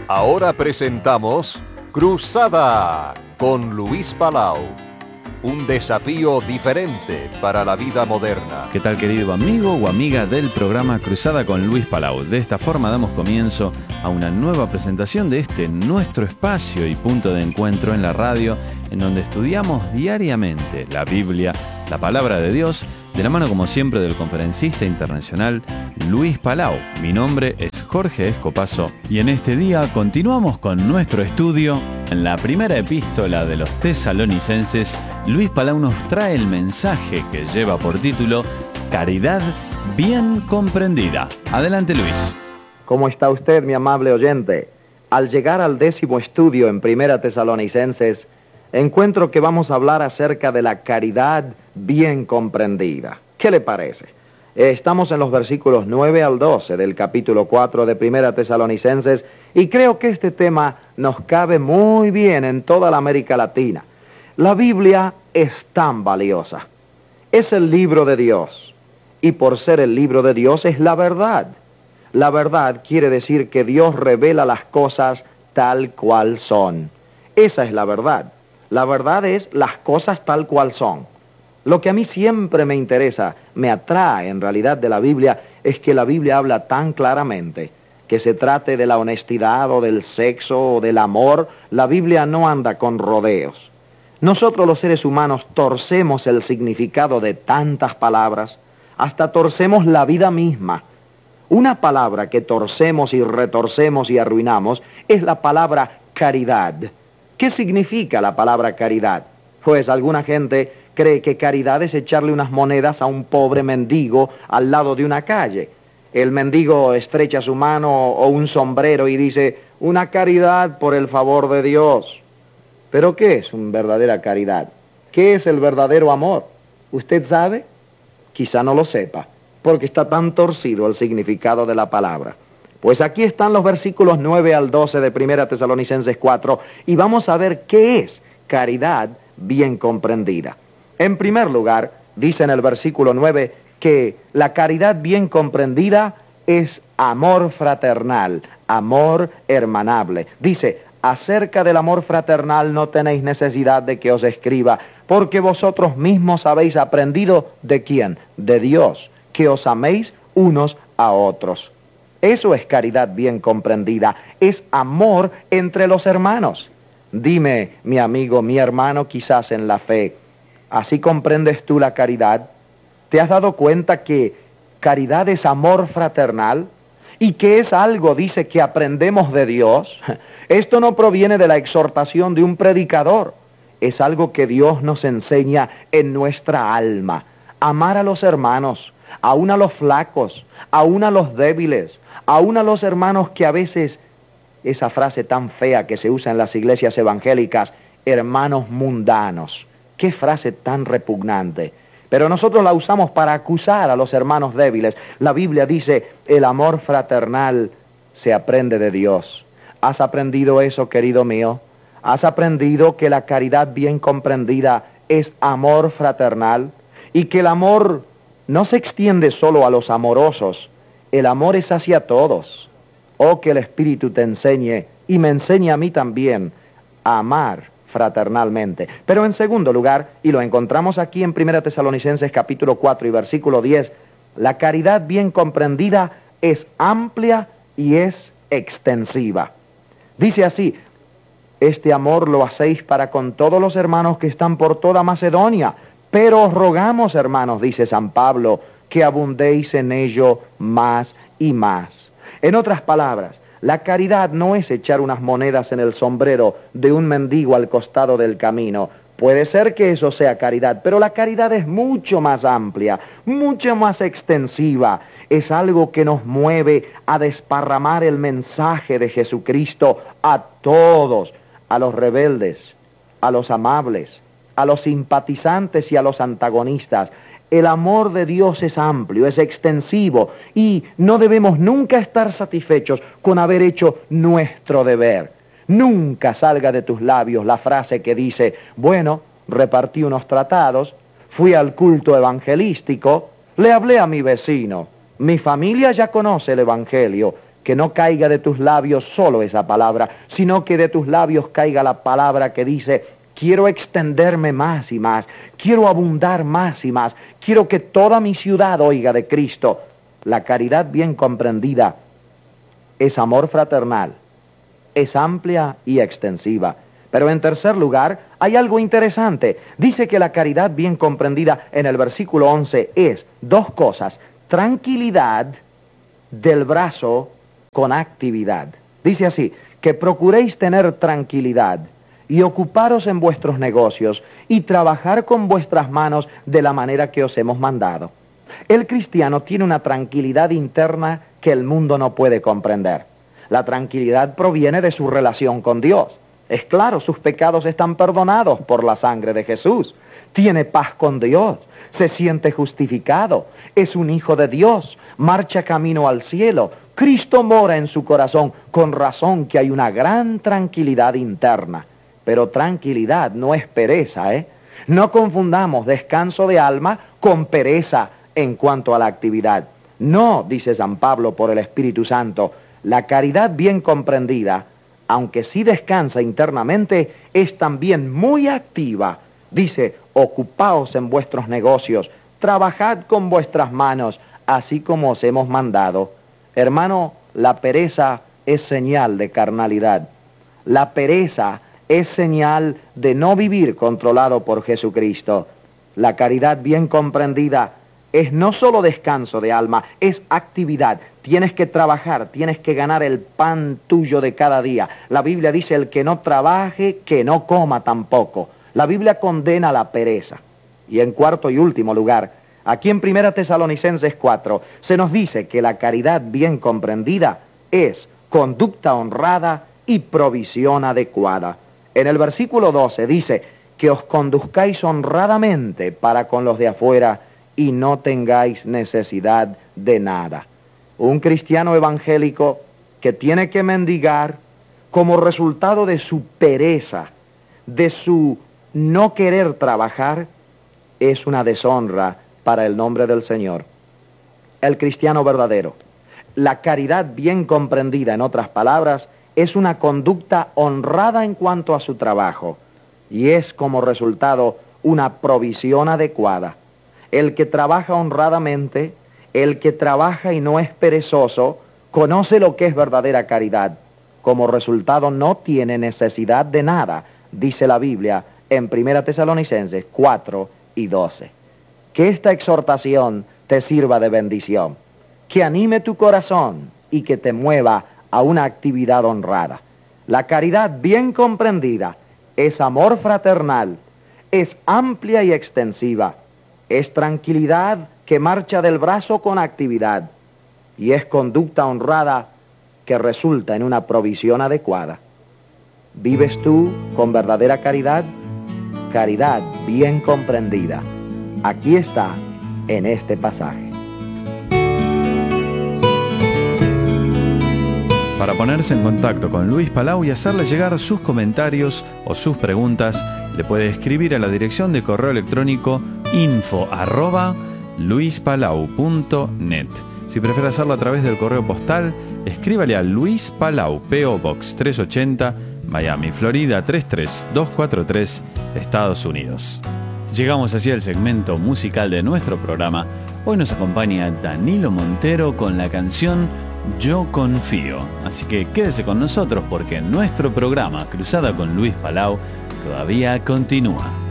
Ahora presentamos Cruzada con Luis Palau. Un desafío diferente para la vida moderna. ¿Qué tal, querido amigo o amiga del programa Cruzada con Luis Palau? De esta forma damos comienzo a una nueva presentación de este nuestro espacio y punto de encuentro en la radio, en donde estudiamos diariamente la Biblia, la palabra de Dios, de la mano como siempre del conferencista internacional Luis Palau. Mi nombre es Jorge Escopazo y en este día continuamos con nuestro estudio. En la primera epístola de los Tesalonicenses, Luis Palau nos trae el mensaje que lleva por título Caridad bien comprendida. Adelante, Luis. ¿Cómo está usted, mi amable oyente? Al llegar al 10º estudio en Primera Tesalonicenses, encuentro que vamos a hablar acerca de la caridad bien comprendida. ¿Qué le parece? Estamos en los versículos 9 al 12 del capítulo 4 de Primera Tesalonicenses y creo que este tema nos cabe muy bien en toda la América Latina. La Biblia es tan valiosa. Es el libro de Dios y por ser el libro de Dios es la verdad. La verdad quiere decir que Dios revela las cosas tal cual son. Esa es la verdad. La verdad es las cosas tal cual son. Lo que a mí siempre me interesa, me atrae en realidad de la Biblia, es que la Biblia habla tan claramente. Que se trate de la honestidad o del sexo o del amor, la Biblia no anda con rodeos. Nosotros los seres humanos torcemos el significado de tantas palabras, hasta torcemos la vida misma. Una palabra que torcemos y retorcemos y arruinamos es la palabra caridad. ¿Qué significa la palabra caridad? Pues alguna gente cree que caridad es echarle unas monedas a un pobre mendigo al lado de una calle. El mendigo estrecha su mano o un sombrero y dice, una caridad por el favor de Dios. ¿Pero qué es una verdadera caridad? ¿Qué es el verdadero amor? ¿Usted sabe? Quizá no lo sepa, porque está tan torcido el significado de la palabra. Pues aquí están los versículos 9 al 12 de Primera Tesalonicenses 4 y vamos a ver qué es caridad bien comprendida. En primer lugar, dice en el versículo 9 que la caridad bien comprendida es amor fraternal, amor hermanable. Dice, acerca del amor fraternal no tenéis necesidad de que os escriba, porque vosotros mismos habéis aprendido ¿de quién? De Dios, que os améis unos a otros. Eso es caridad bien comprendida, es amor entre los hermanos. Dime, mi amigo, mi hermano, quizás en la fe, ¿así comprendes tú la caridad? ¿Te has dado cuenta que caridad es amor fraternal? Y que es algo, dice, que aprendemos de Dios. Esto no proviene de la exhortación de un predicador. Es algo que Dios nos enseña en nuestra alma. Amar a los hermanos, aún a los flacos, aún a los débiles, aún a los hermanos que a veces, esa frase tan fea que se usa en las iglesias evangélicas, hermanos mundanos. Qué frase tan repugnante. Pero nosotros la usamos para acusar a los hermanos débiles. La Biblia dice, el amor fraternal se aprende de Dios. ¿Has aprendido eso, querido mío? ¿Has aprendido que la caridad bien comprendida es amor fraternal? Y que el amor no se extiende solo a los amorosos. El amor es hacia todos. Oh, que el Espíritu te enseñe, y me enseñe a mí también, a amar fraternalmente. Pero en segundo lugar, y lo encontramos aquí en 1 Tesalonicenses capítulo 4 y versículo 10, la caridad bien comprendida es amplia y es extensiva. Dice así, este amor lo hacéis para con todos los hermanos que están por toda Macedonia, pero os rogamos, hermanos, dice San Pablo, que abundéis en ello más y más. En otras palabras, la caridad no es echar unas monedas en el sombrero de un mendigo al costado del camino. Puede ser que eso sea caridad, pero la caridad es mucho más amplia, mucho más extensiva. Es algo que nos mueve a desparramar el mensaje de Jesucristo a todos, a los rebeldes, a los amables, a los simpatizantes y a los antagonistas. El amor de Dios es amplio, es extensivo y no debemos nunca estar satisfechos con haber hecho nuestro deber. Nunca salga de tus labios la frase que dice, bueno, repartí unos tratados, fui al culto evangelístico, le hablé a mi vecino, mi familia ya conoce el Evangelio. que no caiga de tus labios solo esa palabra, sino que de tus labios caiga la palabra que dice: quiero extenderme más y más, quiero abundar más y más, quiero que toda mi ciudad oiga de Cristo. La caridad bien comprendida es amor fraternal, es amplia y extensiva. Pero en tercer lugar, hay algo interesante. Dice que la caridad bien comprendida en el versículo 11 es dos cosas: tranquilidad del brazo con actividad. Dice así, que procuréis tener tranquilidad y ocuparos en vuestros negocios y trabajar con vuestras manos de la manera que os hemos mandado. El cristiano tiene una tranquilidad interna que el mundo no puede comprender. La tranquilidad proviene de su relación con Dios. Es claro, sus pecados están perdonados por la sangre de Jesús. Tiene paz con Dios, se siente justificado, es un hijo de Dios, marcha camino al cielo. Cristo mora en su corazón, con razón que hay una gran tranquilidad interna. Pero tranquilidad no es pereza, ¿eh? No confundamos descanso de alma con pereza en cuanto a la actividad. No, dice San Pablo por el Espíritu Santo, la caridad bien comprendida, aunque sí descansa internamente, es también muy activa. Dice, ocupaos en vuestros negocios, trabajad con vuestras manos, así como os hemos mandado. Hermano, la pereza es señal de carnalidad. La pereza es señal de no vivir controlado por Jesucristo. La caridad bien comprendida es no solo descanso de alma, es actividad. Tienes que trabajar, tienes que ganar el pan tuyo de cada día. La Biblia dice, el que no trabaje, que no coma tampoco. La Biblia condena la pereza. Y en cuarto y último lugar, aquí en 1 Tesalonicenses 4, se nos dice que la caridad bien comprendida es conducta honrada y provisión adecuada. En el versículo 12 dice que os conduzcáis honradamente para con los de afuera y no tengáis necesidad de nada. Un cristiano evangélico que tiene que mendigar como resultado de su pereza, de su no querer trabajar, es una deshonra para el nombre del Señor. El cristiano verdadero, la caridad bien comprendida, en otras palabras, es una conducta honrada en cuanto a su trabajo y es como resultado una provisión adecuada. El que trabaja honradamente, el que trabaja y no es perezoso, conoce lo que es verdadera caridad. Como resultado no tiene necesidad de nada, dice la Biblia en 1 Tesalonicenses 4 y 12. Que esta exhortación te sirva de bendición, que anime tu corazón y que te mueva a una actividad honrada. La caridad bien comprendida es amor fraternal, es amplia y extensiva, es tranquilidad que marcha del brazo con actividad y es conducta honrada que resulta en una provisión adecuada. ¿Vives tú con verdadera caridad? Caridad bien comprendida. Aquí está en este pasaje. Para ponerse en contacto con Luis Palau y hacerle llegar sus comentarios o sus preguntas, le puede escribir a la dirección de correo electrónico info@luispalau.net. Si prefiere hacerlo a través del correo postal, escríbale a Luis Palau, P.O. Box 380, Miami, Florida 33243, Estados Unidos. Llegamos así al segmento musical de nuestro programa. Hoy nos acompaña Danilo Montero con la canción Yo Confío. Así que quédese con nosotros porque nuestro programa Cruzada con Luis Palau todavía continúa.